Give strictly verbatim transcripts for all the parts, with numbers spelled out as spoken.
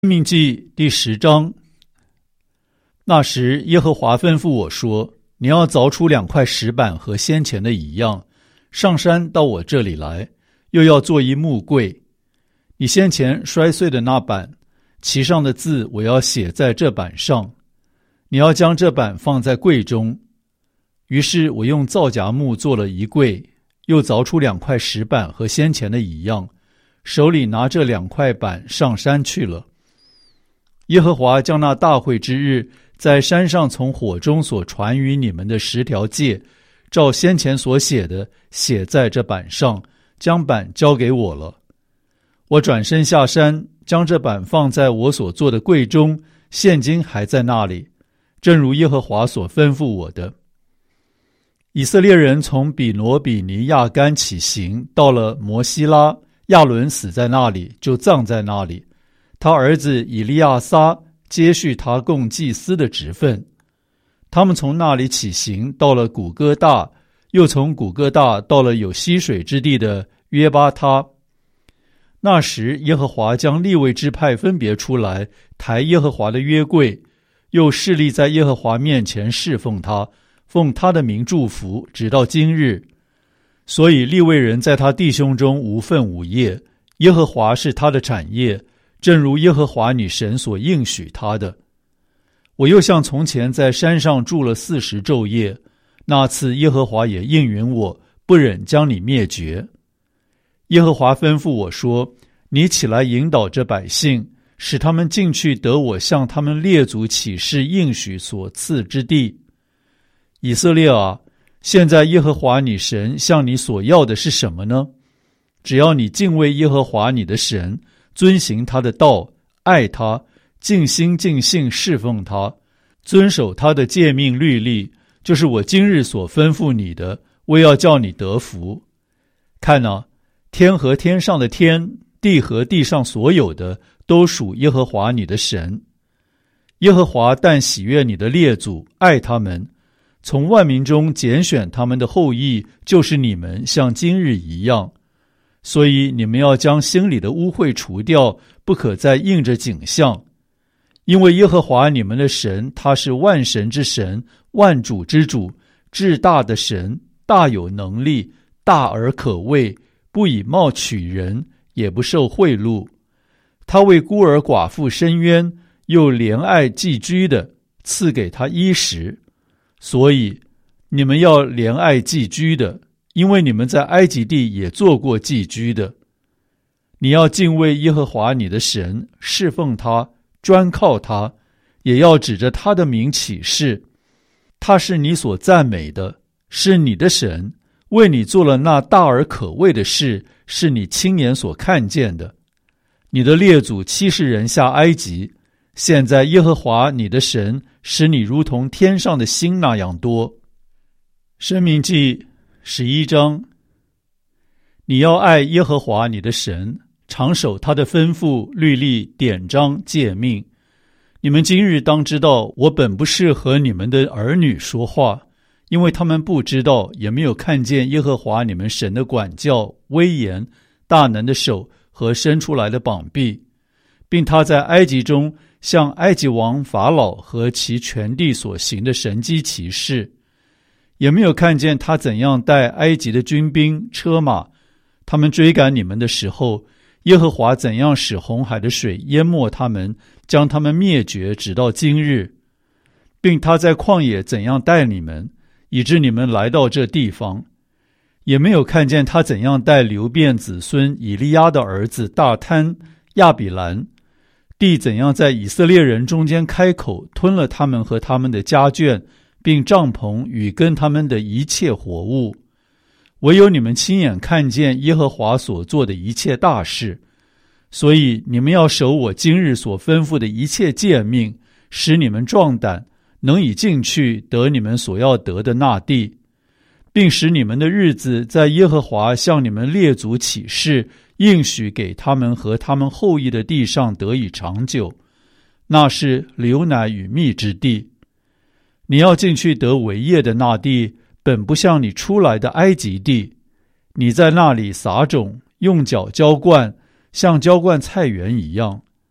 申命记第十章。那时耶和华吩咐我说，你要凿出两块石板和先前的一样，上山到我这里来，又要做一木柜。你先前摔碎的那板，其上的字我要写在这板上，你要将这板放在柜中。于是我用皂荚木做了一柜，又凿出两块石板和先前的一样，手里拿这两块板上山去了。耶和华将那大会之日在山上从火中所传于你们的十条诫，照先前所写的写在这板上，将板交给我了。我转身下山，将这板放在我所做的柜中，现今还在那里，正如耶和华所吩咐我的。以色列人从比挪比尼亚干起行，到了摩西拉，亚伦死在那里，就葬在那里。他儿子以利亚撒接续他供祭司的职分。他们从那里起行，到了古哥大，又从古哥大到了有溪水之地的约巴他。那时耶和华将利未支派分别出来，抬耶和华的约柜，又侍立在耶和华面前侍奉他，奉他的名祝福，直到今日。所以利未人在他弟兄中无分无业，耶和华是他的产业，正如耶和华你神所应许他的。我又像从前在山上住了四十昼夜，那次耶和华也应允我，不忍将你灭绝。耶和华吩咐我说，你起来引导这百姓，使他们进去得我向他们列祖起誓应许所赐之地。以色列啊，现在耶和华你神向你所要的是什么呢？只要你敬畏耶和华你的神，遵行他的道，爱他，尽心尽性侍奉他，遵守他的诫命律例，就是我今日所吩咐你的，为要叫你得福。看啊，天和天上的天，地和地上所有的，都属耶和华你的神。耶和华但喜悦你的列祖，爱他们，从万民中拣选他们的后裔，就是你们，像今日一样。所以你们要将心里的污秽除掉，不可再应着景象。因为耶和华你们的神，他是万神之神，万主之主，至大的神，大有能力，大而可畏，不以貌取人，也不受贿赂。他为孤儿寡妇伸冤，又怜爱寄居的，赐给他衣食。所以你们要怜爱寄居的，因为你们在埃及地也做过寄居的。你要敬畏耶和华你的神，侍奉他，专靠他，也要指着他的名起誓。他是你所赞美的，是你的神，为你做了那大而可畏的事，是你亲眼所看见的。你的列祖七十人下埃及，现在耶和华你的神使你如同天上的星那样多。申命记十一章。你要爱耶和华你的神，常守他的吩咐、律例、典章、诫命。你们今日当知道，我本不是和你们的儿女说话，因为他们不知道，也没有看见耶和华你们神的管教、威严、大能的手和伸出来的膀臂，并他在埃及中向埃及王法老和其全地所行的神迹奇事，也没有看见他怎样带埃及的军兵车马，他们追赶你们的时候，耶和华怎样使红海的水淹没他们，将他们灭绝，直到今日，并他在旷野怎样带你们，以致你们来到这地方，也没有看见他怎样带流便子孙以利亚的儿子大贪、亚比兰，地怎样在以色列人中间开口，吞了他们和他们的家眷，并帐篷与跟他们的一切活物。唯有你们亲眼看见耶和华所做的一切大事，所以你们要守我今日所吩咐的一切诫命，使你们壮胆，能以进去得你们所要得的那地，并使你们的日子在耶和华向你们列祖起誓应许给他们和他们后裔的地上得以长久，那是流奶与蜜之地。你要进去得为业的那地，本不像你出来的埃及地，你在那里撒种，用脚浇灌，像浇灌菜园一样。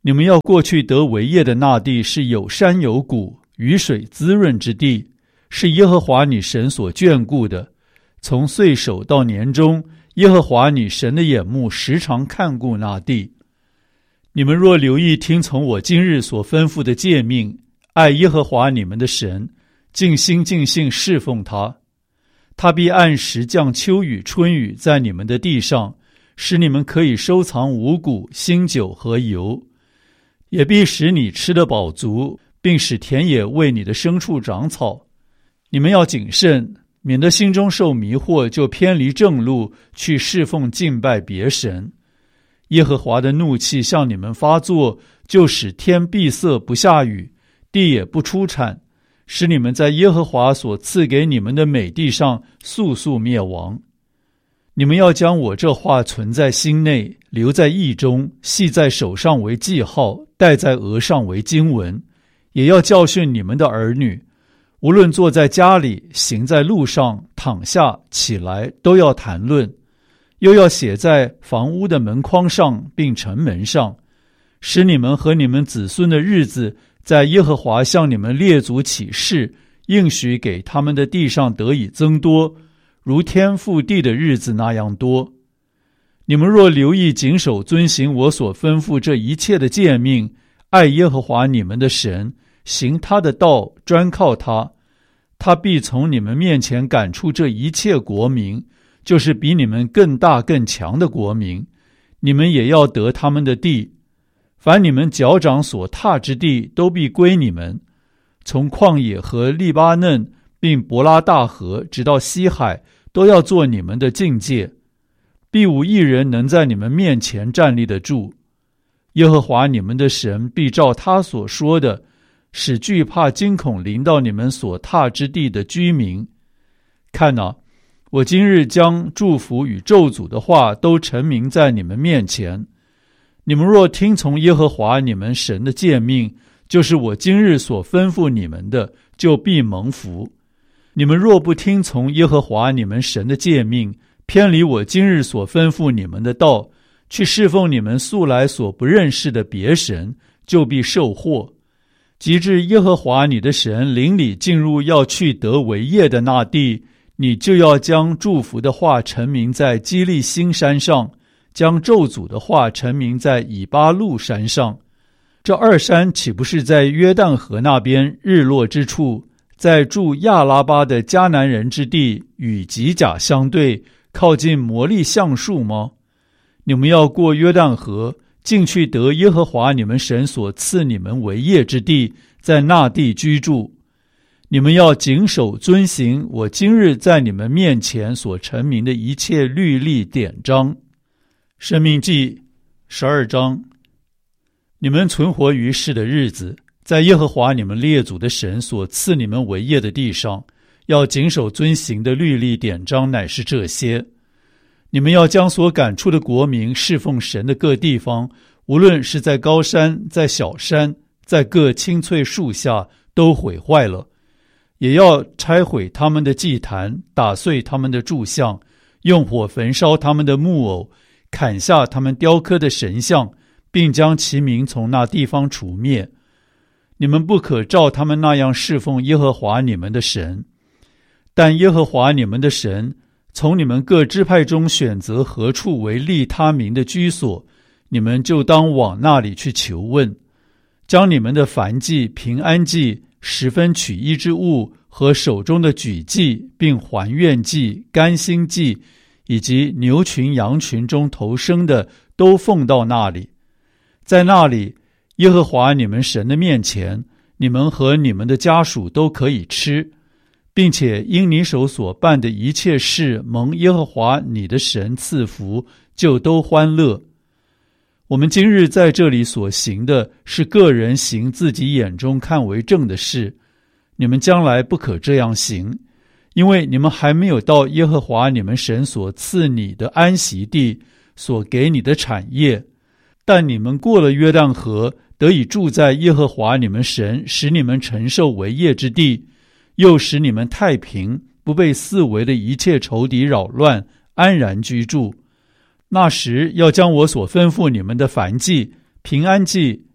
你们要过去得为业的那地是有山有谷，雨水滋润之地，是耶和华你神所眷顾的。从岁首到年终，耶和华你神的眼目时常看顾那地。你们若留意听从我今日所吩咐的诫命，爱耶和华你们的神，尽心尽性侍奉他，他必按时降秋雨春雨在你们的地上，使你们可以收藏五谷、新酒和油，也必使你吃得饱足，并使田野为你的牲畜长草。你们要谨慎，免得心中受迷惑，就偏离正路，去侍奉敬拜别神。耶和华的怒气向你们发作，就使天闭塞不下雨，地也不出产，使你们在耶和华所赐给你们的美地上速速灭亡。你们要将我这话存在心内，留在意中，系在手上为记号，戴在额上为经文，也要教训你们的儿女，无论坐在家里，行在路上，躺下起来，都要谈论，又要写在房屋的门框上，并城门上，使你们和你们子孙的日子，在耶和华向你们列祖起誓应许给他们的地上得以增多，如天覆地的日子那样多。你们若留意谨守遵行我所吩咐这一切的诫命，爱耶和华你们的神，行他的道，专靠他，他必从你们面前赶出这一切国民，就是比你们更大更强的国民，你们也要得他们的地。凡你们脚掌所踏之地，都必归你们。从旷野和利巴嫩，并伯拉大河，直到西海，都要做你们的境界。必无一人能在你们面前站立得住。耶和华你们的神必照他所说的，使惧怕惊恐临到你们所踏之地的居民。看哪，我今日将祝福与咒诅的话都陈明在你们面前。你们若听从耶和华你们神的诫命，就是我今日所吩咐你们的，就必蒙福。你们若不听从耶和华你们神的诫命，偏离我今日所吩咐你们的道，去侍奉你们素来所不认识的别神，就必受祸。及至耶和华你的神领你进入要去得为业的那地，你就要将祝福的话陈明在基利新山上，将咒诅的话陈明在以巴路山上。这二山岂不是在约旦河那边日落之处，在住亚拉巴的迦南人之地，与吉甲相对，靠近摩利橡树吗？你们要过约旦河，进去得耶和华你们神所赐你们为业之地，在那地居住。你们要谨守遵行我今日在你们面前所陈明的一切律例典章。申命记十二章。你们存活于世的日子，在耶和华你们列祖的神所赐你们为业的地上，要谨守遵行的律例典章乃是这些。你们要将所赶出的国民侍奉神的各地方，无论是在高山，在小山，在各青翠树下，都毁坏了，也要拆毁他们的祭坛，打碎他们的柱像，用火焚烧他们的木偶，砍下他们雕刻的神像，并将其名从那地方除灭。你们不可照他们那样侍奉耶和华你们的神。但耶和华你们的神从你们各支派中选择何处为立他名的居所，你们就当往那里去求问，将你们的燔祭、平安祭、十分取一之物和手中的举祭，并还愿祭、甘心祭，以及牛群羊群中头生的，都奉到那里。在那里，耶和华你们神的面前，你们和你们的家属都可以吃，并且因你手所办的一切事蒙耶和华你的神赐福，就都欢乐。我们今日在这里所行的是个人行自己眼中看为正的事，你们将来不可这样行，因为你们还没有到耶和华你们神所赐你的安息地，所给你的产业。但你们过了约旦河，得以住在耶和华你们神使你们承受为业之地，又使你们太平，不被四围的一切仇敌扰乱，安然居住。那时要将我所吩咐你们的燔祭、平安祭、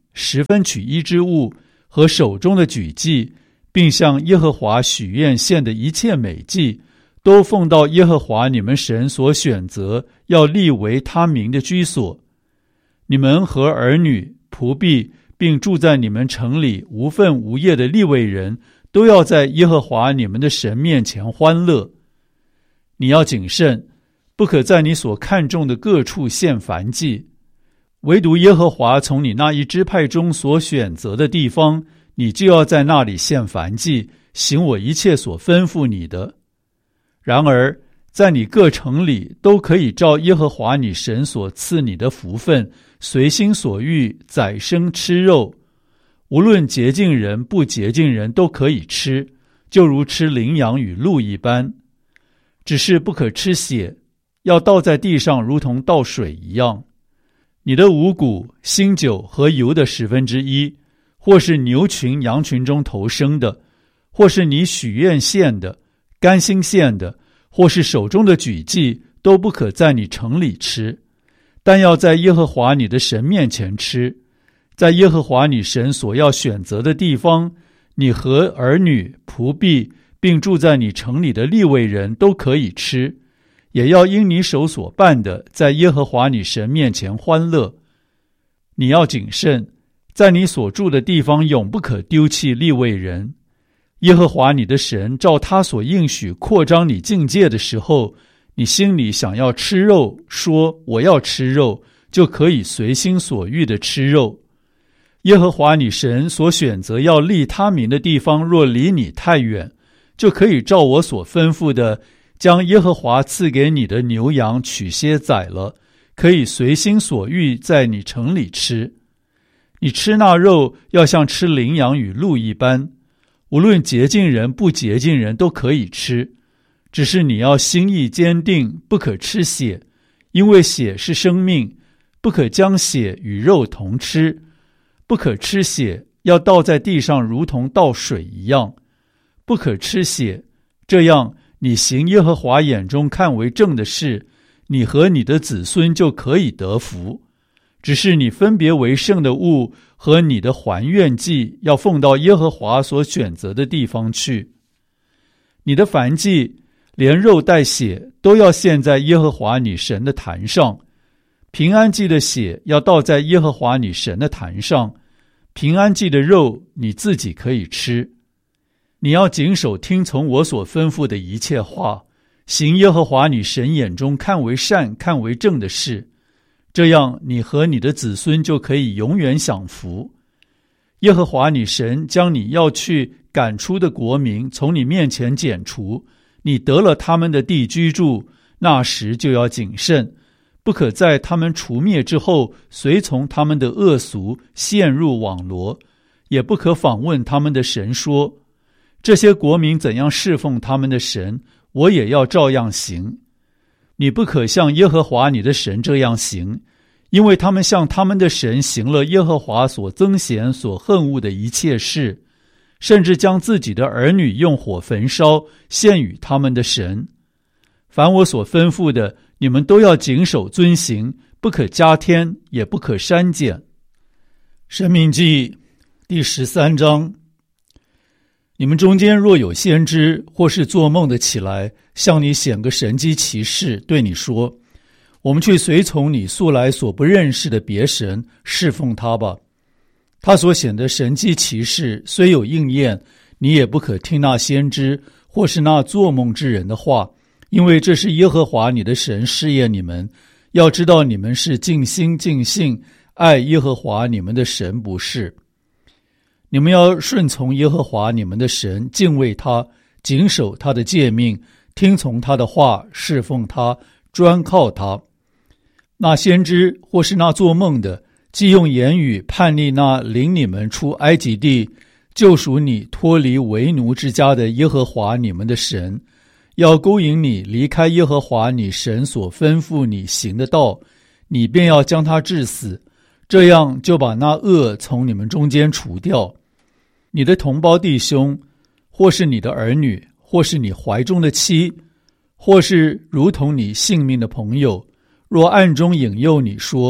十分取一之物和手中的举祭，并向耶和华许愿献的一切美祭，都奉到耶和华你们神所选择要立为他名的居所。你们和儿女、仆婢，并住在你们城里无分无业的利未人，都要在耶和华你们的神面前欢乐。你要谨慎，不可在你所看重的各处献燔祭，唯独耶和华从你那一支派中所选择的地方，你就要在那里献燔祭，行我一切所吩咐你的。然而在你各城里都可以照耶和华你神所赐你的福分，随心所欲宰牲吃肉，无论洁净人不洁净人都可以吃，就如吃羚羊与鹿一般。只是不可吃血，要倒在地上如同倒水一样。你的五谷、新酒和油的十分之一，或是牛群羊群中头生的，或是你许愿献的、甘心献的，或是手中的举祭，都不可在你城里吃，但要在耶和华你的神面前吃。在耶和华你神所要选择的地方，你和儿女、仆婢，并住在你城里的利未人都可以吃，也要因你手所办的，在耶和华你神面前欢乐。你要谨慎，在你所住的地方永不可丢弃利未人。耶和华你的神照他所应许扩张你境界的时候，你心里想要吃肉，说我要吃肉，就可以随心所欲的吃肉。耶和华你神所选择要立他名的地方若离你太远，就可以照我所吩咐的，将耶和华赐给你的牛羊取些宰了，可以随心所欲在你城里吃。你吃那肉要像吃羚羊与鹿一般，无论洁净人不洁净人都可以吃，只是你要心意坚定，不可吃血，因为血是生命，不可将血与肉同吃，不可吃血，要倒在地上如同倒水一样，不可吃血，这样你行耶和华眼中看为正的事，你和你的子孙就可以得福。只是你分别为圣的物和你的还愿祭要奉到耶和华所选择的地方去。你的燔祭连肉带血都要献在耶和华你神的坛上，平安祭的血要倒在耶和华你神的坛上，平安祭的肉你自己可以吃。你要谨守听从我所吩咐的一切话，行耶和华你神眼中看为善看为正的事，这样你和你的子孙就可以永远享福。耶和华你神将你要去赶出的国民从你面前剪除，你得了他们的地居住，那时就要谨慎，不可在他们除灭之后随从他们的恶俗，陷入网罗，也不可访问他们的神说，这些国民怎样侍奉他们的神，我也要照样行。你不可像耶和华你的神这样行，因为他们向他们的神行了耶和华所憎嫌所恨恶的一切事，甚至将自己的儿女用火焚烧，献与他们的神。凡我所吩咐的，你们都要谨守遵行，不可加添，也不可删减。申命记第十三章。你们中间若有先知或是做梦的起来，向你显个神迹奇事，对你说，我们去随从你素来所不认识的别神，侍奉他吧。他所显的神迹奇事虽有应验，你也不可听那先知或是那做梦之人的话，因为这是耶和华你的神试验你们，要知道你们是尽心尽性爱耶和华你们的神，不是。你们要顺从耶和华你们的神，敬畏他，谨守他的诫命，听从他的话，侍奉他，专靠他。那先知或是那做梦的，既用言语叛逆那领你们出埃及地，救赎你脱离为奴之家的耶和华你们的神，要勾引你离开耶和华你神所吩咐你行的道，你便要将他治死，这样就把那恶从你们中间除掉。你的同胞弟兄，或是你的儿女，或是你怀中的妻，或是如同你性命的朋友，若暗中引诱你说，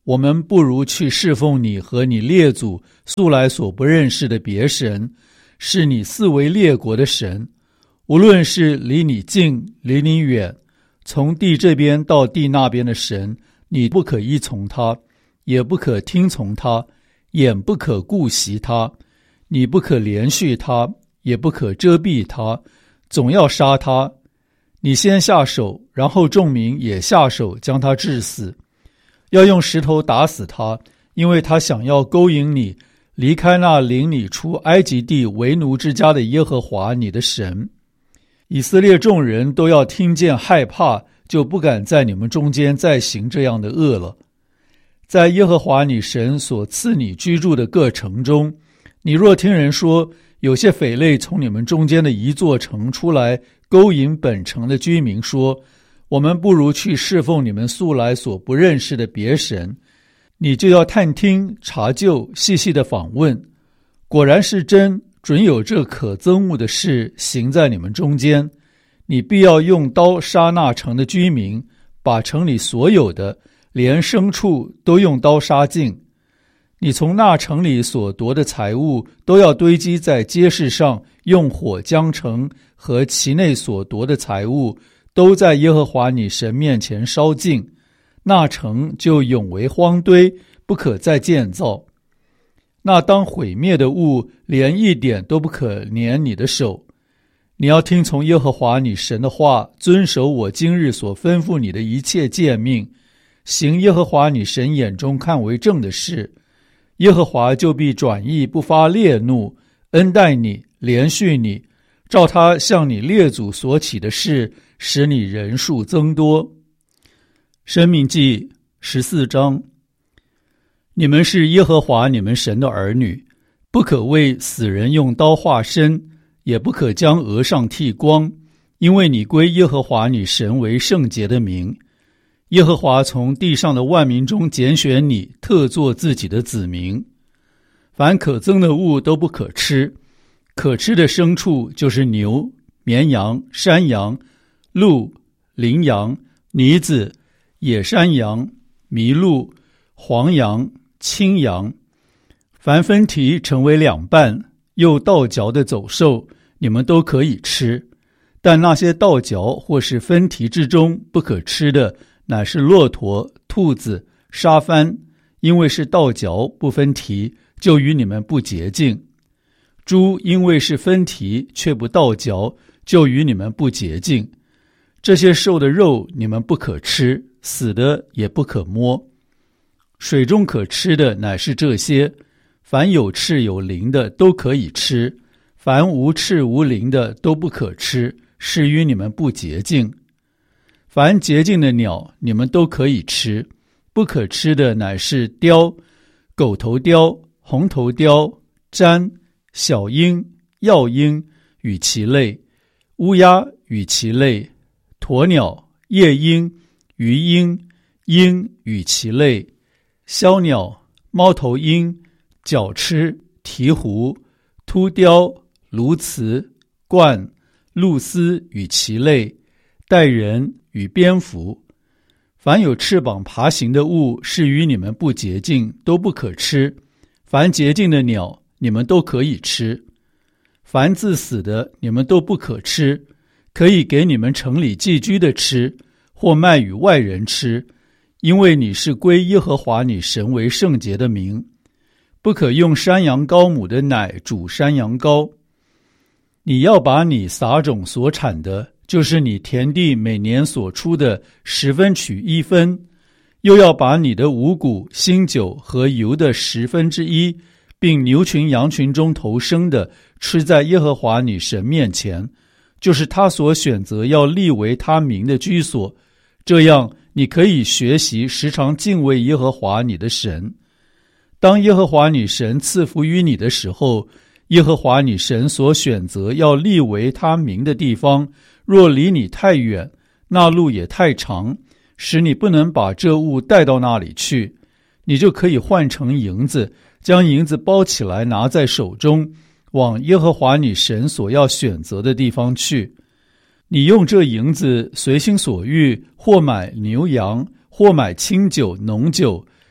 我们不如去侍奉你和你列祖素来所不认识的别神，是你四围列国的神。无论是离你近离你远，从地这边到地那边的神，你不可依从他，也不可听从他，眼不可顾惜他，你不可连续他，也不可遮蔽他，总要杀他。你先下手，然后众民也下手将他治死，要用石头打死他，因为他想要勾引你离开那领你出埃及地为奴之家的耶和华你的神。以色列众人都要听见害怕，就不敢在你们中间再行这样的恶了。在耶和华你神所赐你居住的各城中，你若听人说有些匪类从你们中间的一座城出来勾引本城的居民，说我们不如去侍奉你们素来所不认识的别神，你就要探听查究，细细的访问，果然是真，准有这可憎恶的事行在你们中间，你必要用刀杀那城的居民，把城里所有的连牲畜都用刀杀尽。你从那城里所夺的财物都要堆积在街市上，用火将城和其内所夺的财物都在耶和华你神面前烧尽，那城就永为荒堆，不可再建造。那当毁灭的物连一点都不可粘你的手。你要听从耶和华你神的话，遵守我今日所吩咐你的一切诫命，行耶和华你神眼中看为正的事，耶和华就必转意不发烈怒，恩待你，怜恤你，照他向你列祖所起的事，使你人数增多。申命记十四章。你们是耶和华你们神的儿女，不可为死人用刀划身，也不可将额上剃光，因为你归耶和华你神为圣洁的名。耶和华从地上的万民中拣选你，特作自己的子民。凡可憎的物都不可吃，可吃的牲畜就是牛、绵羊、山羊、鹿、羚羊、鹑子、野山羊、麋鹿、黄羊、青羊。凡分蹄成为两半又倒嚼的走兽，你们都可以吃，但那些倒嚼或是分蹄之中不可吃的，乃是骆驼、兔子、沙番，因为是倒嚼不分蹄，就与你们不洁净。猪因为是分蹄却不倒嚼，就与你们不洁净。这些兽的肉你们不可吃，死的也不可摸。水中可吃的乃是这些，凡有翅有鳞的都可以吃，凡无翅无鳞的都不可吃，是与你们不洁净。凡洁净的鸟你们都可以吃，不可吃的乃是雕、狗头雕、红头雕、鸇、小鹰、药鹰与其类，乌鸦与其类，鸵鸟、夜鹰、鱼鹰、鹰与其类，枭鸟、猫头鹰、角鸱、鹈鹕、秃雕、鸬鹚、鹳、鹭鸶与其类，带人与蝙蝠。凡有翅膀爬行的物是与你们不洁净，都不可吃。凡洁净的鸟你们都可以吃。凡自死的你们都不可吃，可以给你们城里寄居的吃，或卖与外人吃，因为你是归耶和华你神为圣洁的名。不可用山羊羔母的奶煮山羊羔。你要把你撒种所产的，就是你田地每年所出的十分取一分，又要把你的五谷、新酒和油的十分之一，并牛群羊群中头生的，吃在耶和华你神面前，就是他所选择要立为他名的居所。这样你可以学习时常敬畏耶和华你的神。当耶和华你神赐福于你的时候，耶和华你神所选择要立为他名的地方，若离你太远，那路也太长，使你不能把这物带到那里去，你就可以换成银子，将银子包起来拿在手中，往耶和华你神所要选择的地方去。你用这银子随心所欲，或买牛羊，或买清酒、浓酒，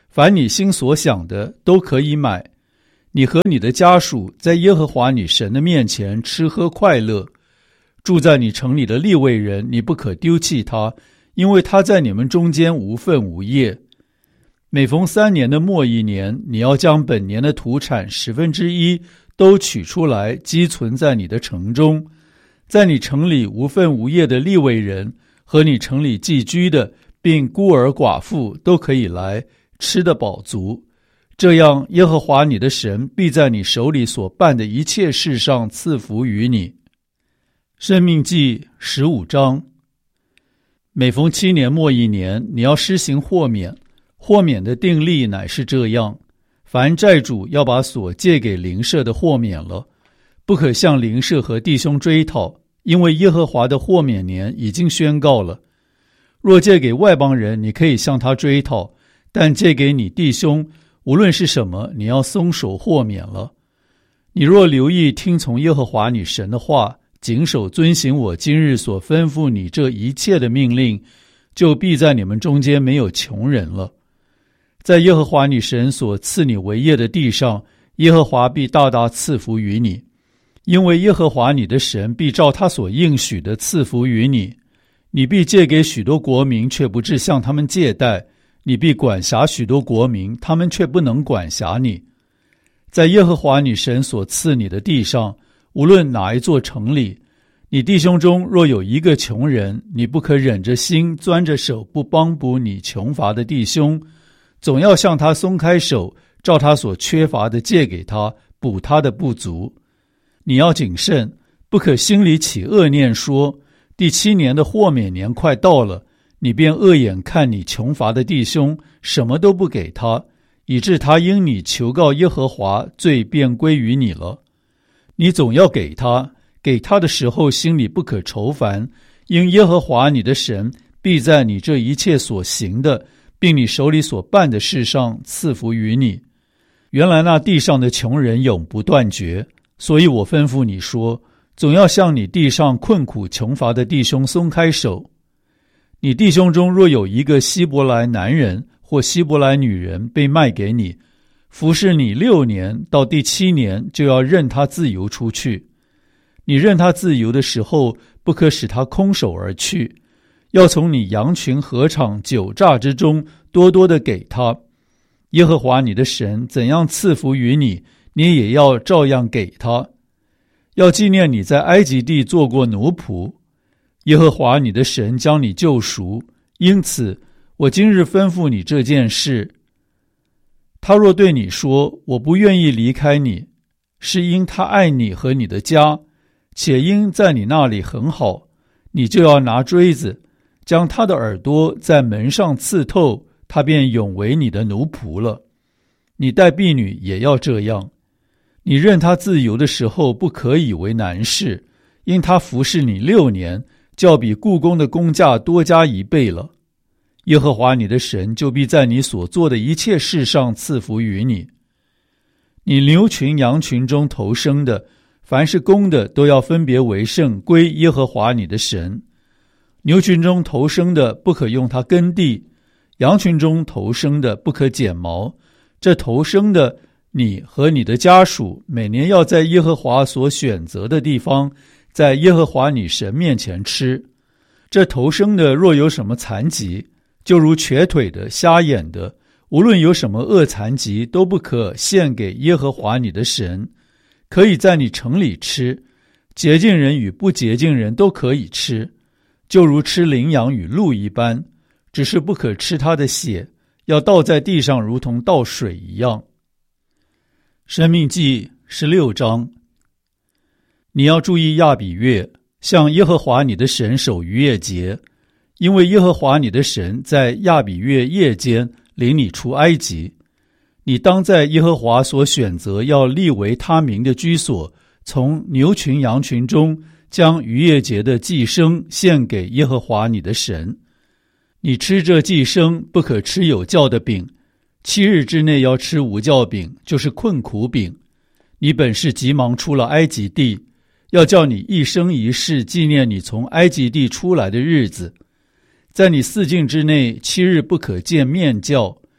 凡你心所想的都可以买。你和你的家属在耶和华你神的面前吃喝快乐。住在你城里的利未人，你不可丢弃他，因为他在你们中间无分无业。每逢三年的末一年，你要将本年的土产十分之一都取出来，积存在你的城中。在你城里无分无业的利未人和你城里寄居的，并孤儿寡妇都可以来，吃得饱足。这样，耶和华你的神必在你手里所办的一切事上赐福于你。申命记十五章。每逢七年末一年，你要施行豁免。豁免的定例乃是这样：凡债主要把所借给邻舍的豁免了，不可向邻舍和弟兄追讨，因为耶和华的豁免年已经宣告了。若借给外邦人，你可以向他追讨，但借给你弟兄，无论是什么，你要松手豁免了。你若留意听从耶和华你神的话，谨守遵行我今日所吩咐你这一切的命令，就必在你们中间没有穷人了。在耶和华你神所赐你为业的地上，耶和华必大大赐福于你，因为耶和华你的神必照他所应许的赐福于你。你必借给许多国民，却不致向他们借贷；你必管辖许多国民，他们却不能管辖你。在耶和华你神所赐你的地上，无论哪一座城里，你弟兄中若有一个穷人，你不可忍着心钻着手不帮补你穷乏的弟兄，总要向他松开手，照他所缺乏的借给他，补他的不足。你要谨慎，不可心里起恶念，说第七年的豁免年快到了，你便恶眼看你穷乏的弟兄，什么都不给他，以致他因你求告耶和华，罪便归于你了。你总要给他，给他的时候心里不可愁烦，因耶和华你的神必在你这一切所行的，并你手里所办的事上赐福于你。原来那地上的穷人永不断绝，所以我吩咐你说，总要向你地上困苦穷乏的弟兄松开手。你弟兄中若有一个希伯来男人或希伯来女人被卖给你，服侍你六年，到第七年就要任他自由出去。你任他自由的时候，不可使他空手而去，要从你羊群禾场酒榨之中多多的给他。耶和华你的神怎样赐福于你，你也要照样给他。要纪念你在埃及地做过奴仆，耶和华你的神将你救赎，因此我今日吩咐你这件事。他若对你说，我不愿意离开你，是因他爱你和你的家，且因在你那里很好，你就要拿锥子将他的耳朵在门上刺透，他便永为你的奴仆了。你待婢女也要这样。你任他自由的时候，不可以为难事，因他服侍你六年，较比雇工的工价多加一倍了。耶和华你的神就必在你所做的一切事上赐福于你。你牛群羊群中头生的，凡是公的，都要分别为圣，归耶和华你的神。牛群中头生的不可用它耕地，羊群中头生的不可剪毛。这头生的，你和你的家属每年要在耶和华所选择的地方，在耶和华你神面前吃。这头生的若有什么残疾，就如瘸腿的、瞎眼的，无论有什么恶残疾，都不可献给耶和华你的神。可以在你城里吃，洁净人与不洁净人都可以吃，就如吃羚羊与鹿一般，只是不可吃它的血，要倒在地上，如同倒水一样。申命记十六章。你要注意亚比月，向耶和华你的神守逾越节，因为耶和华你的神在亚比月夜间领你出埃及。你当在耶和华所选择要立为他名的居所，从牛群羊群中将逾越节的祭牲献给耶和华你的神。你吃这祭牲，不可吃有酵的饼，七日之内要吃无酵饼，就是困苦饼。你本是急忙出了埃及地，要叫你一生一世纪念你从埃及地出来的日子。在你四境之内，七日不可见面酵，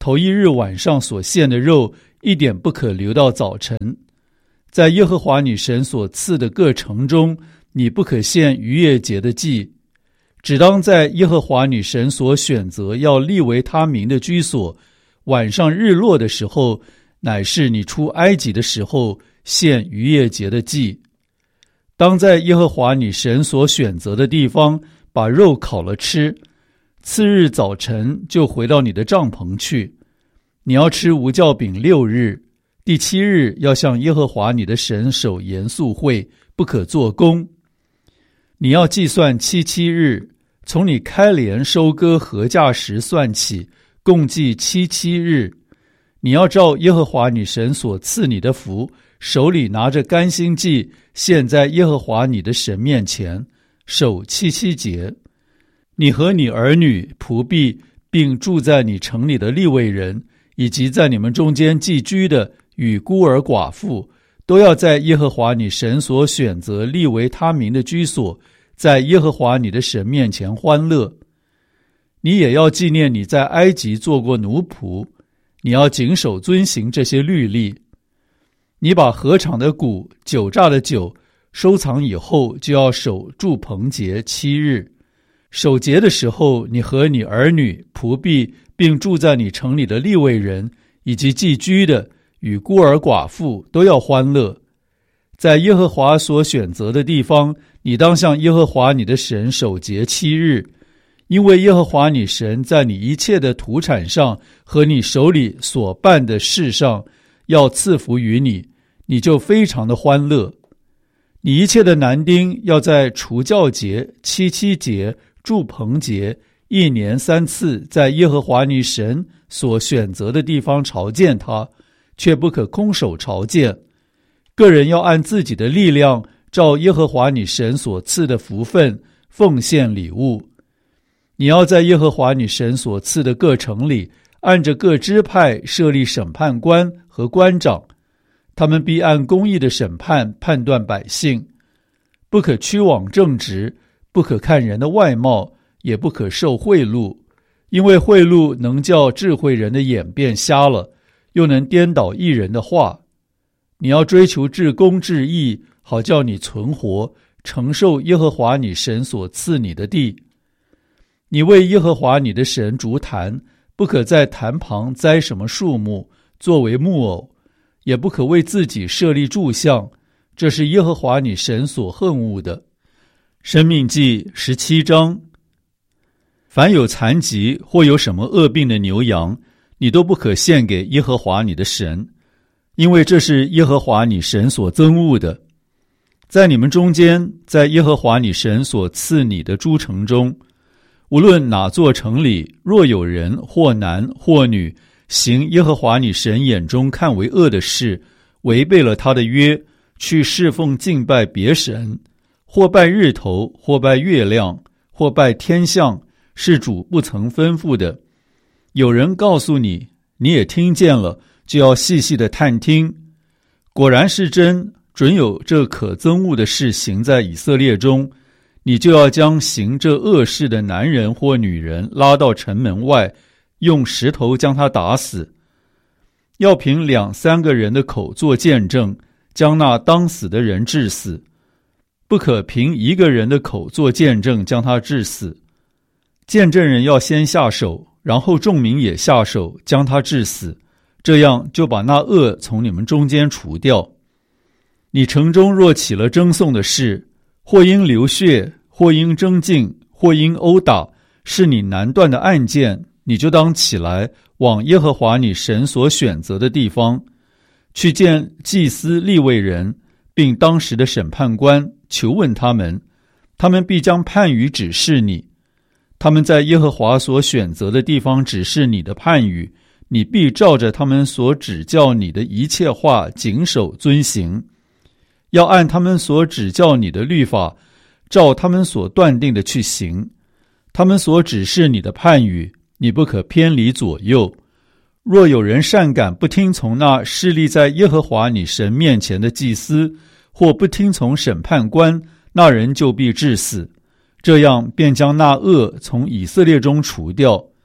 头一日晚上所献的肉一点不可留到早晨。在耶和华你神所赐的各城中，你不可献逾越节的祭，只当在耶和华你神所选择要立为他名的居所，晚上日落的时候，乃是你出埃及的时候，献逾越节的祭。当在耶和华你神所选择的地方把肉烤了吃，次日早晨就回到你的帐篷去。你要吃无酵饼六日，第七日要向耶和华你的神守严肃会，不可做工。你要计算七七日，从你开镰收割禾稼时算起，共计七七日。你要照耶和华你神所赐你的福，手里拿着甘心祭，献在耶和华你的神面前，守七七节。你和你儿女、仆婢，并住在你城里的利未人，以及在你们中间寄居的与孤儿寡妇，都要在耶和华你神所选择立为他名的居所，在耶和华你的神面前欢乐。你也要纪念你在埃及做过奴仆，你要谨守遵行这些律例。你把禾场的谷、酒榨的酒收藏以后，就要守住棚节七日。守节的时候，你和你儿女、仆婢，并住在你城里的利未人，以及寄居的与孤儿寡妇，都要欢乐。在耶和华所选择的地方，你当向耶和华你的神守节七日，因为耶和华你神在你一切的土产上和你手里所办的事上要赐福于你，你就非常的欢乐。你一切的男丁要在除酵节、七七节、住棚节一年三次，在耶和华你神所选择的地方朝见他，却不可空手朝见。个人要按自己的力量，照耶和华你神所赐的福分奉献礼物。你要在耶和华你神所赐的各城里，按着各支派设立审判官和官长，他们必按公义的审判判断百姓。不可屈枉正直，不可看人的外貌，也不可受贿赂，因为贿赂能叫智慧人的眼变瞎了，又能颠倒义人的话。你要追求至公至义，好叫你存活，承受耶和华你神所赐你的地。你为耶和华你的神筑坛，不可在坛旁栽什么树木作为木偶，也不可为自己设立柱像，这是耶和华你神所恨恶的。申命记十七章。凡有残疾或有什么恶病的牛羊，你都不可献给耶和华你的神，因为这是耶和华你神所憎恶的。在你们中间，在耶和华你神所赐你的诸城中，无论哪座城里，若有人或男或女行耶和华你神眼中看为恶的事，违背了他的约，去侍奉敬拜别神，或拜日头，或拜月亮，或拜天象，是主不曾吩咐的。有人告诉你，你也听见了，就要细细的探听。果然是真，准有这可憎恶的事行在以色列中，你就要将行这恶事的男人或女人拉到城门外，用石头将他打死。要凭两三个人的口做见证，将那当死的人治死，不可凭一个人的口做见证将他治死。见证人要先下手，然后众民也下手将他治死，这样就把那恶从你们中间除掉。你城中若起了争讼的事，或因流血，或因争竞，或因殴打，是你难断的案件，你就当起来，往耶和华你神所选择的地方，去见祭司利未人，并当时的审判官，求问他们，他们必将判语指示你。他们在耶和华所选择的地方指示你的判语，你必照着他们所指教你的一切话谨守遵行。要按他们所指教你的律法，照他们所断定的去行。他们所指示你的判语，你不可偏离左右。若有人擅敢不听从那侍立在耶和华你神面前的祭司，或不听从审判官，那人就必治死。这样便将那恶从以色列中除掉。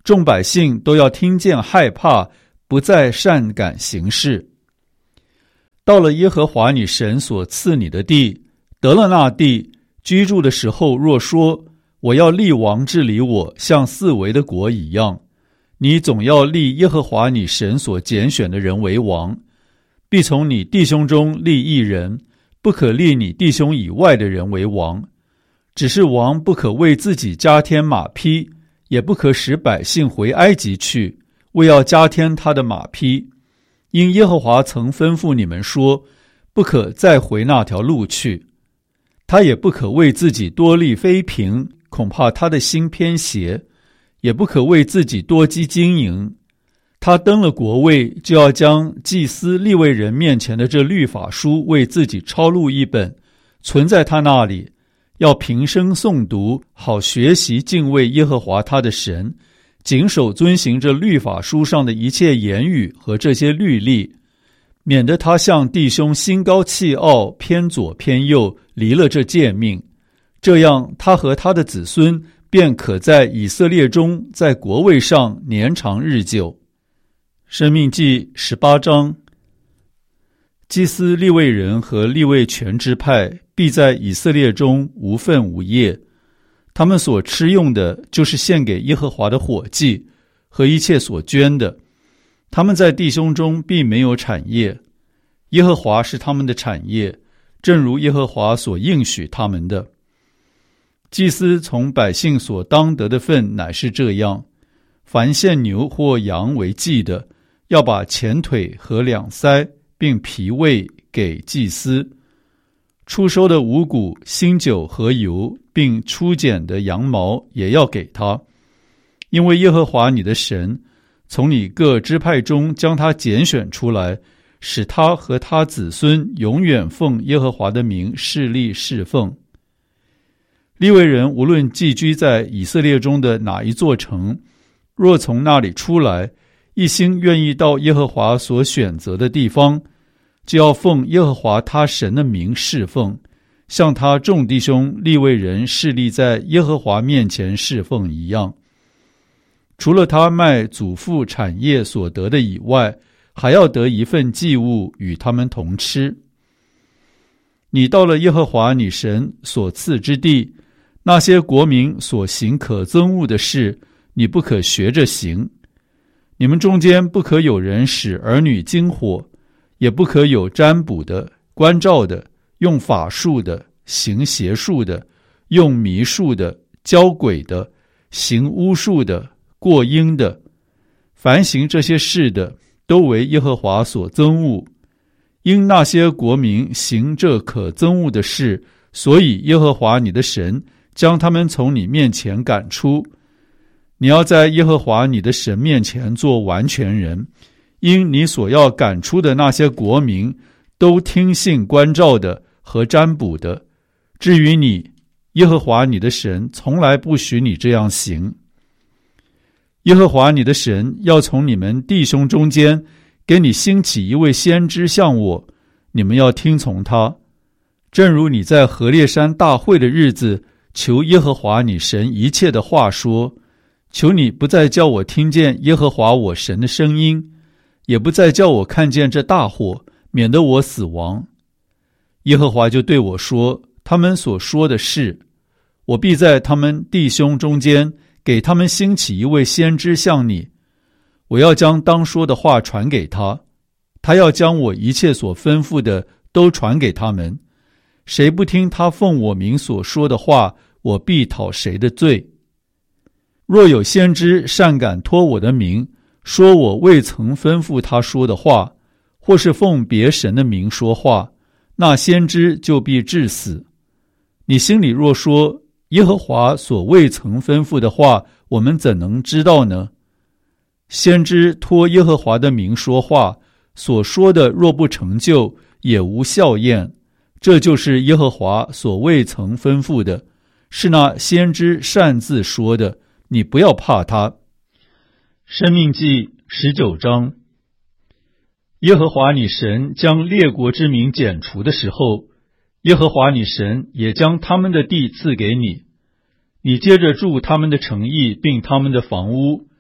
众百姓都要听见害怕，不再善敢行事。到了耶和华你神所赐你的地，得了那地，居住的时候，若说我要立王治理我，像四围的国一样，你总要立耶和华你神所拣选的人为王，必从你弟兄中立一人，不可立你弟兄以外的人为王。只是王不可为自己加添马匹，也不可使百姓回埃及去，为要加添他的马匹。因耶和华曾吩咐你们说，不可再回那条路去。他也不可为自己多立妃嫔，恐怕他的心偏邪，也不可为自己多积经营。他登了国位，就要将祭司利未人面前的这律法书为自己抄录一本，存在他那里，要平生诵读，好学习敬畏耶和华他的神，谨守遵行这律法书上的一切言语和这些律例，免得他向弟兄心高气傲，偏左偏右，离了这诫命。这样他和他的子孙便可在以色列中，在国位上年长日久。申命记十八章。祭司利未人和利未全支派必在以色列中无分无业，他们所吃用的就是献给耶和华的火祭和一切所捐的。他们在弟兄中必没有产业，耶和华是他们的产业，正如耶和华所应许他们的。祭司从百姓所当得的份乃是这样：凡献牛或羊为祭的，要把前腿和两腮并脾胃给祭司。初收的五谷、新酒和油，并初剪的羊毛也要给他。因为耶和华你的神从你各支派中将他拣选出来，使他和他子孙永远奉耶和华的名侍立侍奉。利未人无论寄居在以色列中的哪一座城，若从那里出来，一心愿意到耶和华所选择的地方，就要奉耶和华他神的名侍奉，像他众弟兄利未人侍立在耶和华面前侍奉一样。除了他卖祖父产业所得的以外，还要得一份祭物与他们同吃。你到了耶和华你神所赐之地，那些国民所行可憎恶的事，你不可学着行。你们中间不可有人使儿女经火，也不可有占卜的、观照的、用法术的、行邪术的、用迷术的、教鬼的、行巫术的、过阴的。凡行这些事的，都为耶和华所憎恶。因那些国民行这可憎恶的事，所以耶和华你的神将他们从你面前赶出。你要在耶和华你的神面前做完全人，因你所要赶出的那些国民，都听信观照的和占卜的。至于你，耶和华你的神从来不许你这样行。耶和华你的神要从你们弟兄中间给你兴起一位先知像我，你们要听从他。正如你在何烈山大会的日子求耶和华你神一切的话说，求你不再叫我听见耶和华我神的声音，也不再叫我看见这大火，免得我死亡。耶和华就对我说，他们所说的是，我必在他们弟兄中间给他们兴起一位先知像你，我要将当说的话传给他，他要将我一切所吩咐的都传给他们。谁不听他奉我名所说的话，我必讨谁的罪。若有先知擅敢托我的名，说我未曾吩咐他说的话，或是奉别神的名说话，那先知就必致死。你心里若说，耶和华所未曾吩咐的话，我们怎能知道呢？先知托耶和华的名说话，所说的若不成就，也无效验。这就是耶和华所未曾吩咐的，是那先知擅自说的，你不要怕他。申命记十九章。耶和华你神将列国之民剪除的时候，耶和华你神也将他们的地赐给你，你接着住他们的城邑并他们的房屋，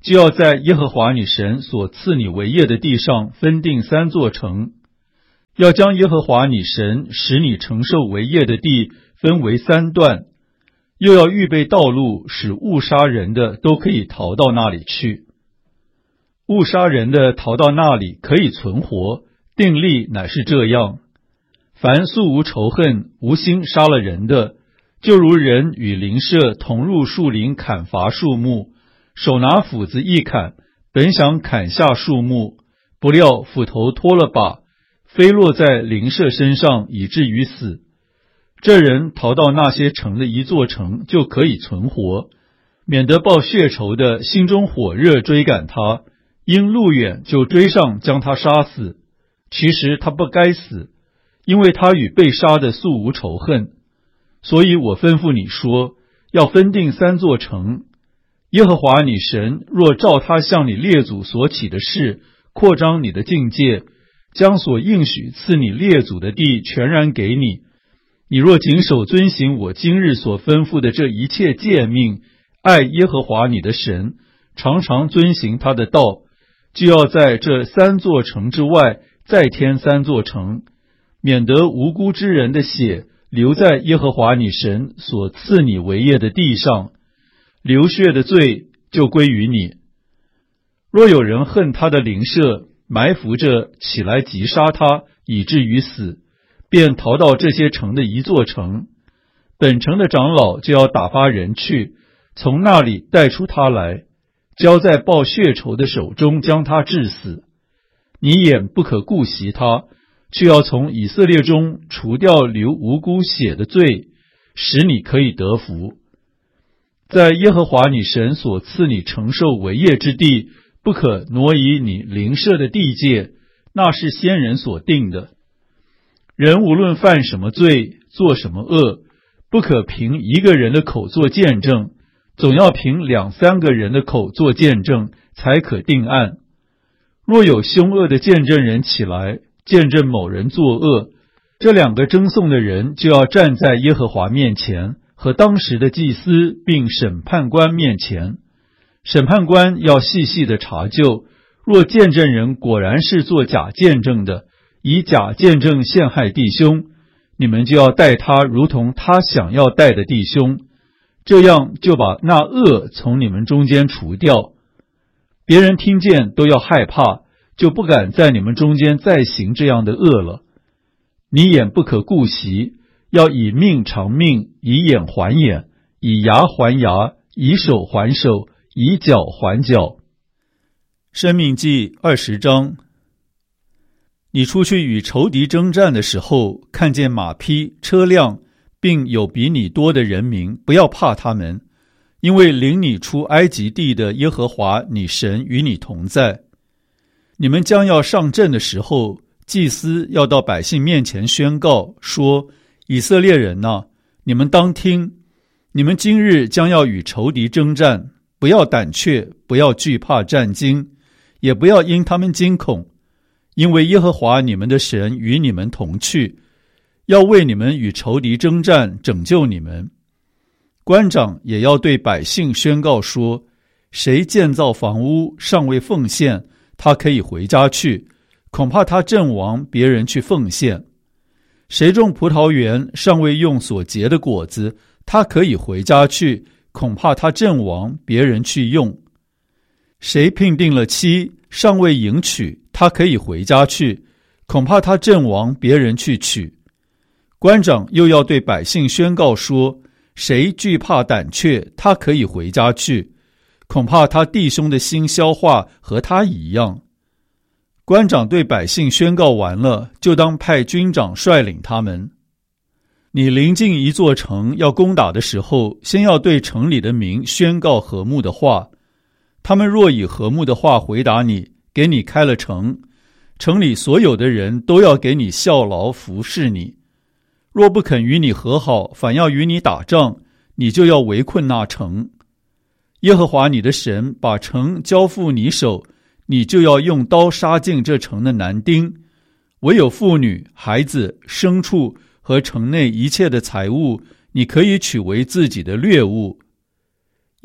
就要在耶和华你神所赐你为业的地上分定三座城，要将耶和华你神使你承受为业的地分为三段，又要预备道路，使误杀人的都可以逃到那里去。误杀人的逃到那里可以存活，定例乃是这样：凡素无仇恨、无心杀了人的，就如人与邻舍同入树林砍伐树木，手拿斧子一砍，本想砍下树木，不料斧头脱了把，飞落在邻舍身上，以至于死。这人逃到那些城的一座城，就可以存活，免得报血仇的心中火热追赶他，因路远就追上将他杀死。其实他不该死，因为他与被杀的素无仇恨。所以我吩咐你说，要分定三座城。耶和华你神若照他向你列祖所起的事，扩张你的境界，将所应许赐你列祖的地全然给你，你若谨守遵行我今日所吩咐的这一切诫命，爱耶和华你的神，常常遵行他的道，就要在这三座城之外再添三座城，免得无辜之人的血留在耶和华你神所赐你为业的地上，流血的罪就归于你。若有人恨他的邻舍，埋伏着起来击杀他，以至于死，便逃到这些城的一座城，本城的长老就要打发人去，从那里带出他来，交在报血仇的手中，将他治死。你眼不可顾惜他，却要从以色列中除掉流无辜血的罪，使你可以得福。在耶和华你神所赐你承受为业之地，不可挪移你邻舍的地界，那是先人所定的。人无论犯什么罪，做什么恶，不可凭一个人的口做见证，总要凭两三个人的口做见证，才可定案。若有凶恶的见证人起来，见证某人作恶，这两个争讼的人就要站在耶和华面前，和当时的祭司并审判官面前。审判官要细细的查究，若见证人果然是做假见证的，以假见证陷害弟兄，你们就要待他如同他想要待的弟兄，这样就把那恶从你们中间除掉。别人听见都要害怕，就不敢在你们中间再行这样的恶了。你眼不可顾惜，要以命偿命，以眼还眼，以牙还牙，以手还手，以脚还脚。申命记二十章。你出去与仇敌征战的时候，看见马匹、车辆，并有比你多的人民，不要怕他们，因为领你出埃及地的耶和华你神与你同在。你们将要上阵的时候，祭司要到百姓面前宣告说，以色列人哪，你们当听，你们今日将要与仇敌征战，不要胆怯，不要惧怕战惊，也不要因他们惊恐，因为耶和华你们的神与你们同去，要为你们与仇敌征战，拯救你们。官长也要对百姓宣告说，谁建造房屋尚未奉献，他可以回家去，恐怕他阵亡，别人去奉献。谁种葡萄园尚未用所结的果子，他可以回家去，恐怕他阵亡，别人去用。谁聘定了妻尚未迎娶，他可以回家去，恐怕他阵亡，别人去娶。官长又要对百姓宣告说，谁惧怕胆怯，他可以回家去，恐怕他弟兄的心消化和他一样。官长对百姓宣告完了，就当派军长率领他们。你临近一座城要攻打的时候，先要对城里的民宣告和睦的话。他们若以和睦的话回答你，给你开了城，城里所有的人都要给你效劳服侍你。若不肯与你和好，反要与你打仗，你就要围困那城。耶和华你的神把城交付你手，你就要用刀杀尽这城的男丁，唯有妇女、孩子、牲畜和城内一切的财物，你可以取为自己的掠物。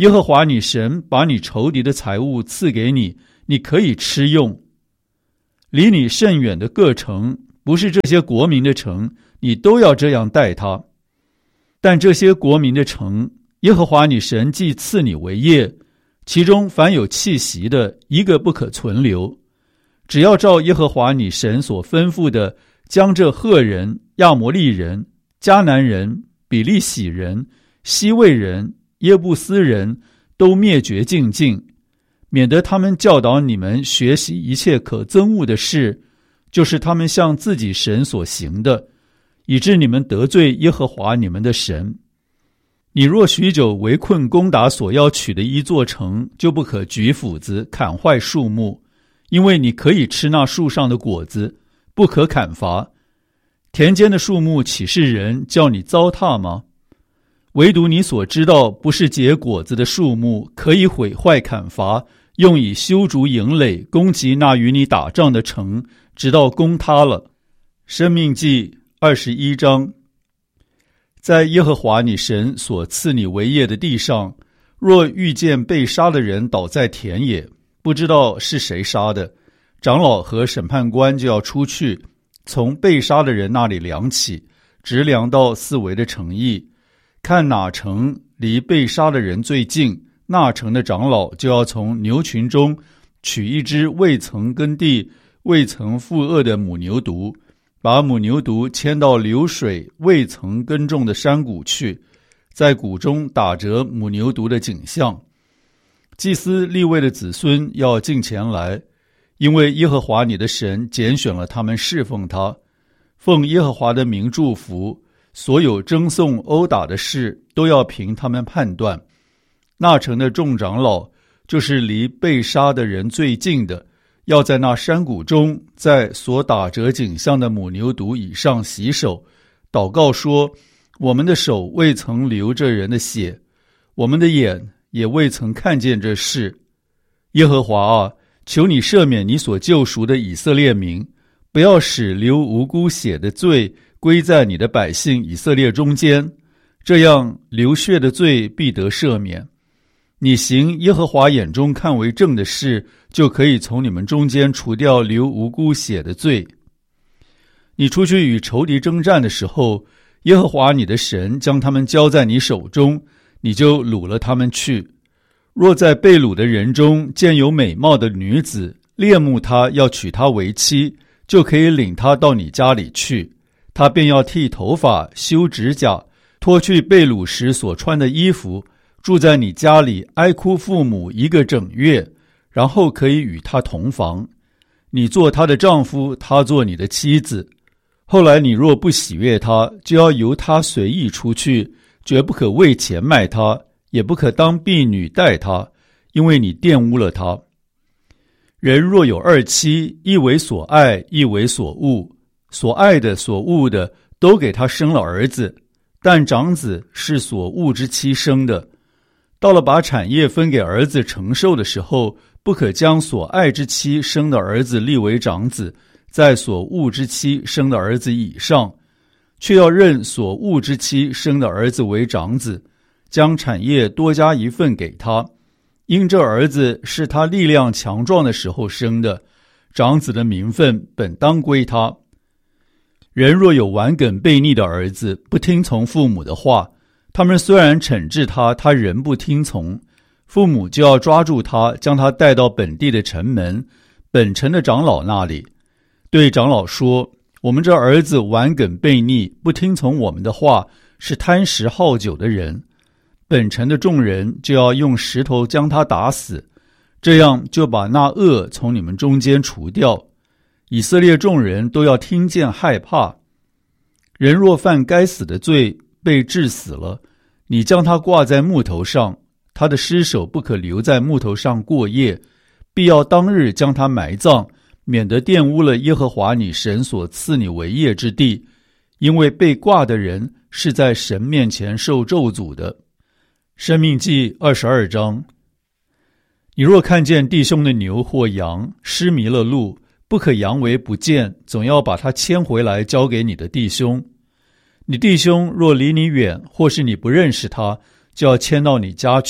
耶和华你神把你仇敌的财物赐给你，你可以吃用。离你甚远的各城，不是这些国民的城，你都要这样待他。但这些国民的城，耶和华你神既赐你为业，其中凡有气息的，一个不可存留。只要照耶和华你神所吩咐的，将这赫人、亚摩利人、迦南人、比利洗人、西魏人、耶布斯人都灭绝净尽，免得他们教导你们学习一切可憎恶的事，就是他们向自己神所行的，以致你们得罪耶和华你们的神。你若许久围困攻打所要取的一座城，就不可举斧子砍坏树木，因为你可以吃那树上的果子，不可砍伐。田间的树木岂是人叫你糟蹋吗？唯独你所知道不是结果子的树木，可以毁坏砍伐，用以修筑营垒，攻击那与你打仗的城，直到攻塌了。申命记二十一章。在耶和华你神所赐你为业的地上，若遇见被杀的人倒在田野，不知道是谁杀的，长老和审判官就要出去，从被杀的人那里量起，直量到四围的城邑，看哪城离被杀的人最近，那城的长老就要从牛群中取一只未曾耕地、未曾负轭的母牛犊，把母牛犊牵到流水未曾耕种的山谷去，在谷中打折母牛犊的颈项。祭司利未的子孙要进前来，因为耶和华你的神拣选了他们侍奉他，奉耶和华的名祝福，所有争讼殴打的事都要凭他们判断。那城的众长老，就是离被杀的人最近的，要在那山谷中，在所打折颈项的母牛犊以上洗手，祷告说：我们的手未曾流这人的血，我们的眼也未曾看见这事。耶和华啊，求你赦免你所救赎的以色列民，不要使流无辜血的罪归在你的百姓以色列中间，这样流血的罪必得赦免。你行耶和华眼中看为正的事，就可以从你们中间除掉流无辜血的罪。你出去与仇敌征战的时候，耶和华你的神将他们交在你手中，你就掳了他们去。若在被掳的人中见有美貌的女子，恋慕她要娶她为妻，就可以领她到你家里去，她便要剃头发、修指甲，脱去被掳时所穿的衣服，住在你家里哀哭父母一个整月，然后可以与她同房。你做她的丈夫，她做你的妻子。后来你若不喜悦她，就要由她随意出去，绝不可为钱卖她，也不可当婢女待她，因为你玷污了她。人若有二妻，一为所爱，一为所恶，所爱的所恶的都给他生了儿子，但长子是所恶之妻生的。到了把产业分给儿子承受的时候，不可将所爱之妻生的儿子立为长子，在所恶之妻生的儿子以上，却要认所恶之妻生的儿子为长子，将产业多加一份给他。因这儿子是他力量强壮的时候生的，长子的名分本当归他。人若有顽梗悖逆的儿子，不听从父母的话，他们虽然惩治他，他仍不听从，父母就要抓住他，将他带到本地的城门，本城的长老那里，对长老说：我们这儿子顽梗悖逆，不听从我们的话，是贪食好酒的人。本城的众人就要用石头将他打死，这样就把那恶从你们中间除掉。以色列众人都要听见害怕。人若犯该死的罪，被治死了，你将他挂在木头上，他的尸首不可留在木头上过夜，必要当日将他埋葬，免得玷污了耶和华你神所赐你为业之地，因为被挂的人是在神面前受咒诅的。申命记二十二章。你若看见弟兄的牛或羊失迷了路，不可佯为不见，总要把它牵回来交给你的弟兄。你弟兄若离你远，或是你不认识他，就要牵到你家去，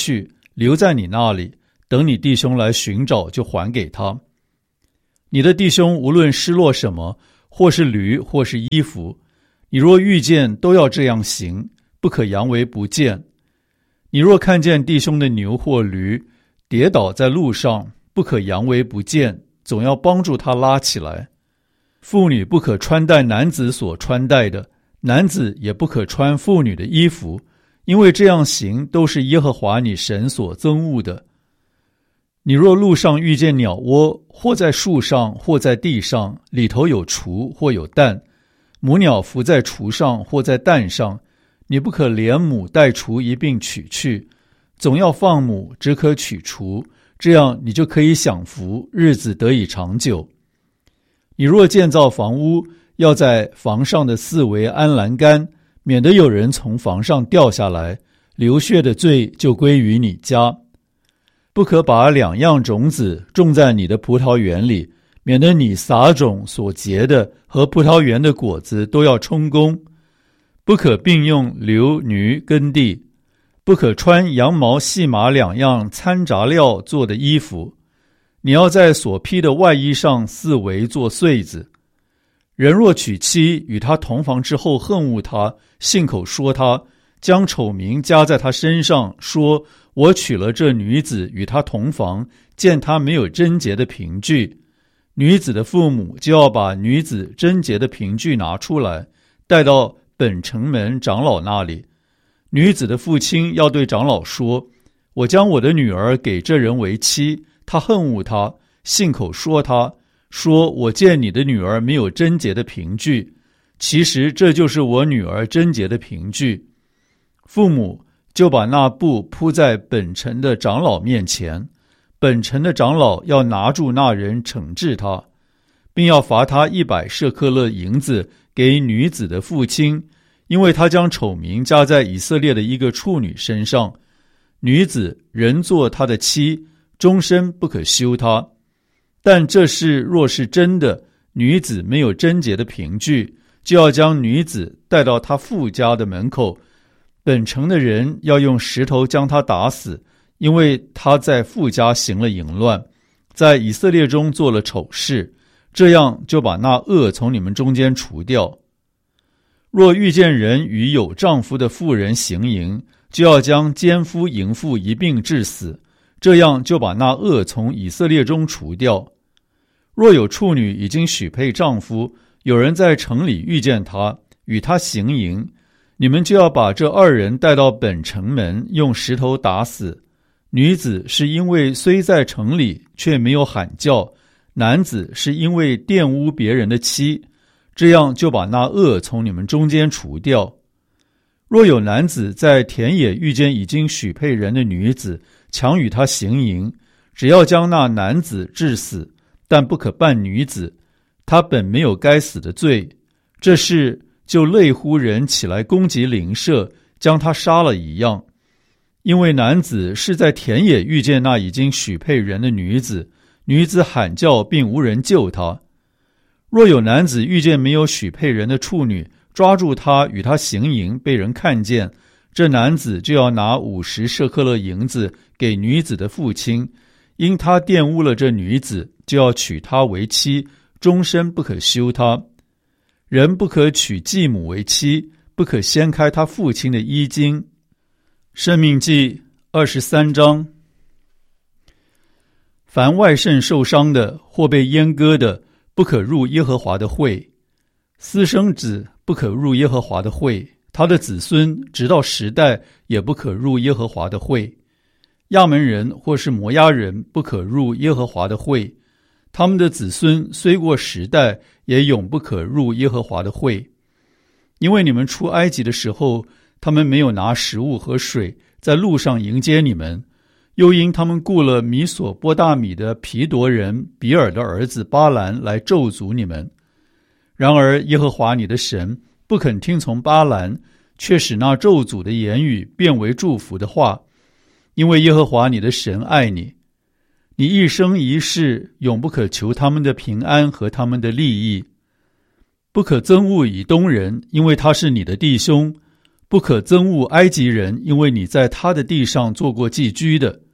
留在你那里，等你弟兄来寻找就还给他。你的弟兄无论失落什么，或是驴，或是衣服，你若遇见，都要这样行，不可佯为不见。你若看见弟兄的牛或驴跌倒在路上，不可佯为不见，总要帮助他拉起来。妇女不可穿戴男子所穿戴的，男子也不可穿妇女的衣服，因为这样行都是耶和华你神所憎恶的。你若路上遇见鸟窝，或在树上，或在地上，里头有雏或有蛋，母鸟伏在雏上或在蛋上，你不可连母带雏一并取去，总要放母，只可取雏，这样你就可以享福，日子得以长久。你若建造房屋，要在房上的四围安栏杆，免得有人从房上掉下来，流血的罪就归于你家。不可把两样种子种在你的葡萄园里，免得你撒种所结的和葡萄园的果子都要充公。不可并用流驴耕地，不可穿羊毛细麻两样掺杂料做的衣服。你要在所披的外衣上四围做穗子。人若娶妻，与他同房之后恨恶他，信口说他，将丑名加在他身上，说我娶了这女子与他同房，见他没有贞洁的凭据，女子的父母就要把女子贞洁的凭据拿出来，带到本城门长老那里。女子的父亲要对长老说，我将我的女儿给这人为妻，他恨恶他，信口说他，说我见你的女儿没有贞洁的凭据，其实这就是我女儿贞洁的凭据。父母就把那布铺在本城的长老面前，本城的长老要拿住那人惩治他，并要罚他一百舍客勒银子给女子的父亲，因为他将丑名加在以色列的一个处女身上。女子仍做他的妻，终身不可休他。但这事若是真的，女子没有贞洁的凭据，就要将女子带到他父家的门口，本城的人要用石头将他打死，因为他在父家行了淫乱，在以色列中做了丑事，这样就把那恶从你们中间除掉。若遇见人与有丈夫的妇人行淫，就要将奸夫淫妇一并治死，这样就把那恶从以色列中除掉。若有处女已经许配丈夫，有人在城里遇见她，与她行淫，你们就要把这二人带到本城门，用石头打死。女子是因为虽在城里，却没有喊叫，男子是因为玷污别人的妻，这样就把那恶从你们中间除掉。若有男子在田野遇见已经许配人的女子，强与她行淫，只要将那男子治死，但不可办女子，他本没有该死的罪，这事就类乎人起来攻击邻舍，将他杀了一样。因为男子是在田野遇见那已经许配人的女子，女子喊叫并无人救她。若有男子遇见没有许配人的处女，抓住她与她行淫，被人看见，这男子就要拿五十舍客勒银子给女子的父亲，因他玷污了这女子，就要娶她为妻，终身不可休她。人不可娶继母为妻，不可掀开他父亲的衣襟。申命记二十三章。凡外甥受伤的或被阉割的，不可入耶和华的会。私生子不可入耶和华的会，他的子孙直到十代也不可入耶和华的会。亚门人或是摩押人不可入耶和华的会，他们的子孙虽过十代，也永不可入耶和华的会。因为你们出埃及的时候，他们没有拿食物和水在路上迎接你们，又因他们雇了米索波大米的毗夺人比尔的儿子巴兰来咒诅你们。然而耶和华你的神不肯听从巴兰，却使那咒诅的言语变为祝福的话，因为耶和华你的神爱你。你一生一世永不可求他们的平安和他们的利益。不可憎恶以东人，因为他是你的弟兄；不可憎恶埃及人，因为你在他的地上做过寄居的。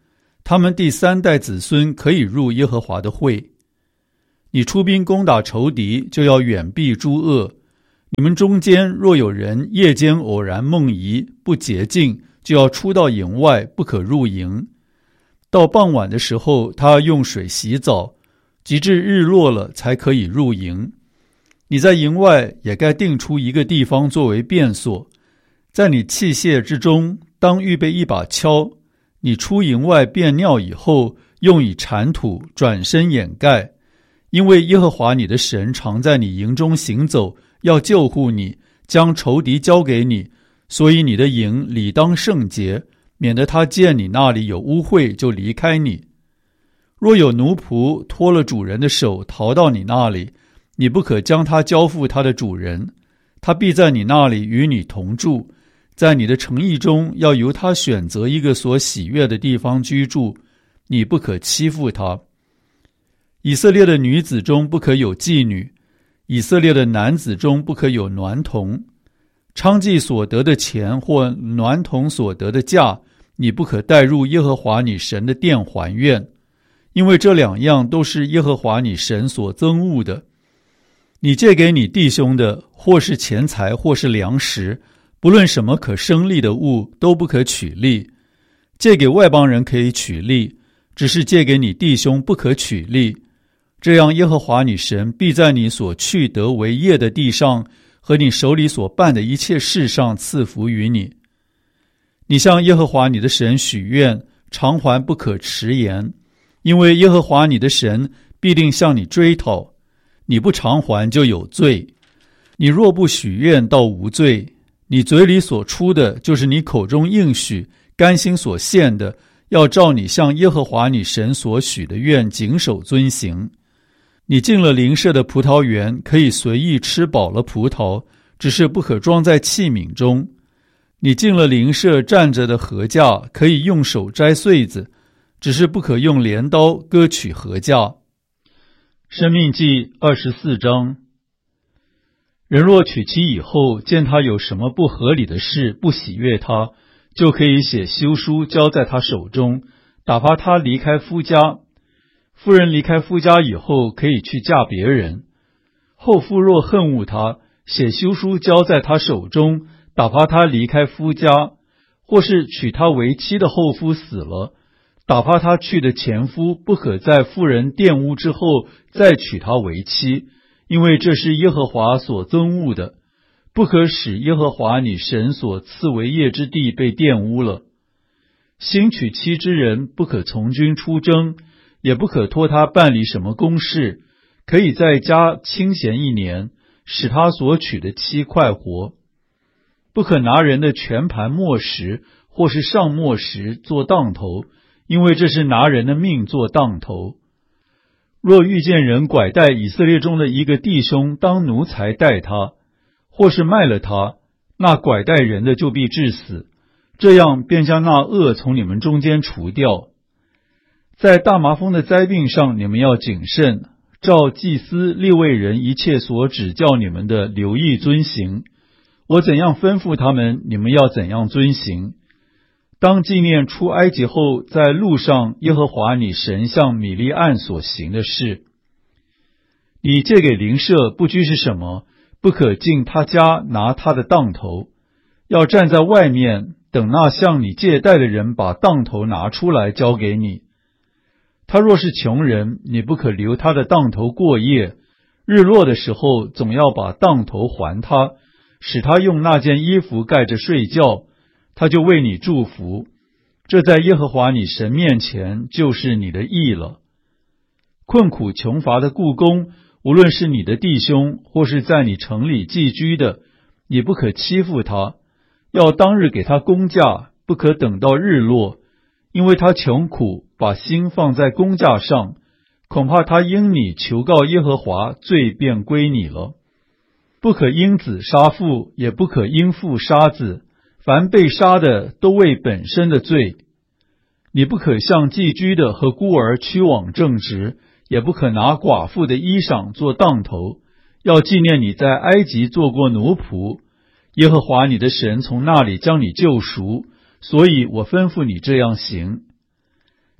他们第三代子孙可以入耶和华的会。你出兵攻打仇敌，就要远避诸恶。你们中间若有人夜间偶然梦遗，不洁净，就要出到营外，不可入营。到傍晚的时候，他用水洗澡，直至日落了才可以入营。你在营外也该定出一个地方作为便所，在你器械之中当预备一把锹。你出营外便尿以后，用以铲土，转身掩盖。因为耶和华你的神常在你营中行走，要救护你，将仇敌交给你，所以你的营理当圣洁，免得他见你那里有污秽就离开你。若有奴仆脱了主人的手逃到你那里，你不可将他交付他的主人，他必在你那里与你同住，在你的城邑中要由他选择一个所喜悦的地方居住，你不可欺负他。以色列的女子中不可有妓女，以色列的男子中不可有娈童。娼妓所得的钱或娈童所得的价，你不可带入耶和华你神的殿还愿，因为这两样都是耶和华你神所憎恶的。你借给你弟兄的，或是钱财，或是粮食，不论什么可生利的物，都不可取利。借给外邦人可以取利，只是借给你弟兄不可取利。这样耶和华你神必在你所去得为业的地上和你手里所办的一切事上赐福于你。你向耶和华你的神许愿，偿还不可迟延，因为耶和华你的神必定向你追讨，你不偿还就有罪。你若不许愿，倒无罪。你嘴里所出的，就是你口中应许甘心所献的，要照你向耶和华你神所许的愿谨守遵行。你进了邻舍的葡萄园，可以随意吃饱了葡萄，只是不可装在器皿中。你进了邻舍站着的禾架，可以用手摘穗子，只是不可用镰刀割取禾架。申命记二十四章。人若娶妻以后，见他有什么不合理的事，不喜悦他，就可以写休书交在他手中，打发他离开夫家。妇人离开夫家以后，可以去嫁别人。后夫若恨恶他，写休书交在他手中，打发他离开夫家，或是娶她为妻的后夫死了，打发他去的前夫不可在妇人玷污之后再娶她为妻，因为这是耶和华所憎恶的，不可使耶和华你神所赐为业之地被玷污了。新娶妻之人不可从军出征，也不可托他办理什么公事，可以在家清闲一年，使他所娶的妻快活。不可拿人的全盘磨石，或是上磨石做当头，因为这是拿人的命做当头。若遇见人拐带以色列中的一个弟兄当奴才待他，或是卖了他，那拐带人的就必致死，这样便将那恶从你们中间除掉。在大麻风的灾病上，你们要谨慎，照祭司利未人一切所指教你们的留意遵行。我怎样吩咐他们，你们要怎样遵行。当纪念出埃及后在路上耶和华你神向米利暗所行的事。你借给邻舍不拘是什么，不可进他家拿他的当头，要站在外面，等那向你借贷的人把当头拿出来交给你。他若是穷人，你不可留他的当头过夜，日落的时候总要把当头还他，使他用那件衣服盖着睡觉，他就为你祝福。这在耶和华你神面前就是你的义了。困苦穷乏的雇工，无论是你的弟兄，或是在你城里寄居的，你不可欺负他，要当日给他工价，不可等到日落，因为他穷苦，把心放在工价上，恐怕他因你求告耶和华，罪便归你了。不可因子杀父，也不可因父杀子，凡被杀的都为本身的罪。你不可向寄居的和孤儿屈枉正直，也不可拿寡妇的衣裳做当头，要纪念你在埃及做过奴仆，耶和华你的神从那里将你救赎，所以我吩咐你这样行。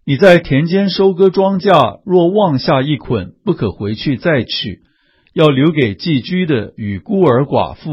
你在田间收割庄稼，若忘下一捆，不可回去再取，要留给寄居的与孤儿寡妇。